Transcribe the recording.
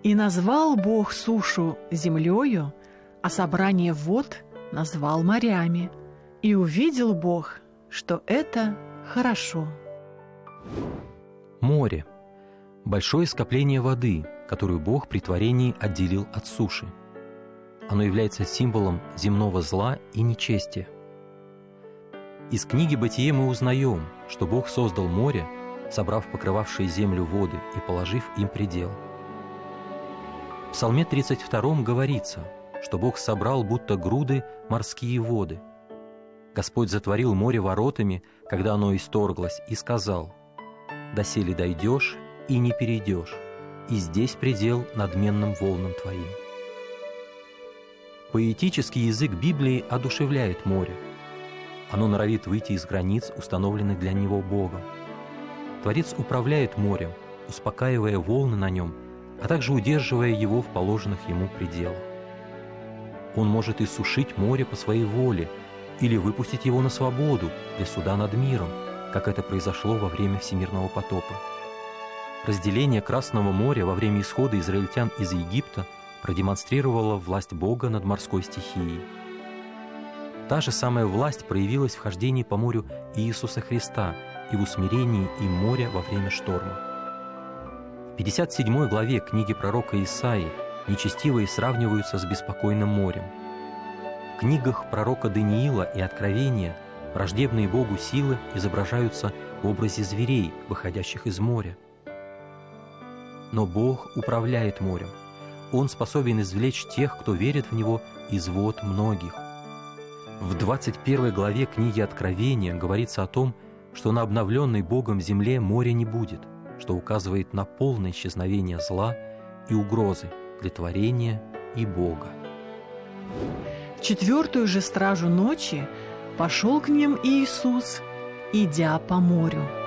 И назвал Бог сушу землею, а собрание вод назвал морями. И увидел Бог, что это хорошо. Море – большое скопление воды, которую Бог при творении отделил от суши. Оно является символом земного зла и нечестия. Из книги «Бытие» мы узнаем, что Бог создал море, собрав покрывавшие землю воды и положив им предел. В Псалме 32 говорится, что Бог собрал будто груды морские воды. Господь затворил море воротами, когда оно исторглось, и сказал: «Доселе дойдешь и не перейдешь, и здесь предел надменным волнам твоим». Поэтический язык Библии одушевляет море. Оно норовит выйти из границ, установленных для него Богом. Творец управляет морем, успокаивая волны на нем, а также удерживая его в положенных ему пределах. Он может иссушить море по своей воле или выпустить его на свободу для суда над миром, как это произошло во время Всемирного потопа. Разделение Красного моря во время исхода израильтян из Египта продемонстрировала власть Бога над морской стихией. Та же самая власть проявилась в хождении по морю Иисуса Христа и в усмирении им моря во время шторма. В 57 главе книги пророка Исаии нечестивые сравниваются с беспокойным морем. В книгах пророка Даниила и Откровения враждебные Богу силы изображаются в образе зверей, выходящих из моря. Но Бог управляет морем. Он способен извлечь тех, кто верит в Него, из вод многих. В 21 главе книги Откровения говорится о том, что на обновленной Богом земле моря не будет, что указывает на полное исчезновение зла и угрозы для творения и Бога. В 4-ю же стражу ночи пошел к ним Иисус, идя по морю.